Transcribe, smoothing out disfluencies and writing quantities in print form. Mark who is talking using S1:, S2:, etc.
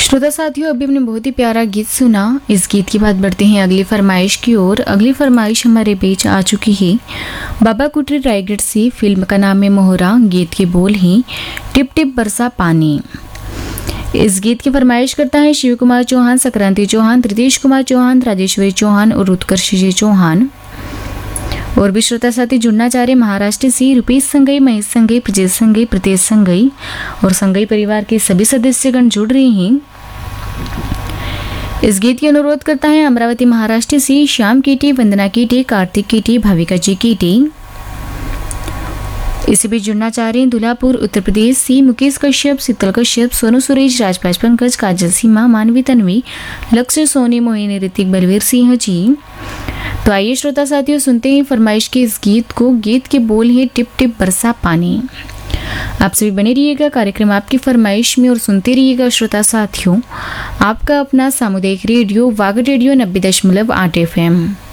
S1: श्रोता साथियों, अभी हमने बहुत ही प्यारा गीत सुना। इस गीत के बाद बढ़ते हैं अगली फरमाइश की ओर। अगली फरमाइश हमारे बीच आ चुकी है बाबा कुटी रायगढ़ से। फिल्म का नाम है मोहरा। गीत के बोल हैं टिप टिप बरसा पानी। इस गीत की फरमाइश करता है शिव कुमार चौहान, संक्रांति चौहान, रितेश कुमार चौहान, राजेश्वरी चौहान और उत्कर्ष जी चौहान। और भी श्रोता साथी जुड़ना चाह रहे महाराष्ट्र से रुपेश संगई, महेश संगई, प्रजेश संगई, प्रीतेश संगई और संगई परिवार के सभी सदस्यगण जुड़ रहे हैं। इस गीत की अनुरोध करता है अमरावती महाराष्ट्र से श्याम कीटी, वंदना कीटी, कार्तिक कीटी, भाविका जी कीटी। इसी बीच जुड़ना चाह रहे हैं दुल्हापुर उत्तर प्रदेश से मुकेश कश्यप, शीतल कश्यप, सोनू सुरेश, राजपाश पंकज, काजल सीमा, मानवी तन्वी, लक्ष्य सोनी, मोहिनी, ऋतिक, बलवीर सिंह जी। तो आइए श्रोता साथियों सुनते हैं फरमाइश के इस गीत को। गीत के बोल है टिप टिप बरसा पानी। आप सभी बने रहिएगा कार्यक्रम आपकी फरमाइश में और सुनते रहिएगा श्रोता साथियों आपका अपना सामुदायिक रेडियो वागड़ रेडियो 90.8 FM।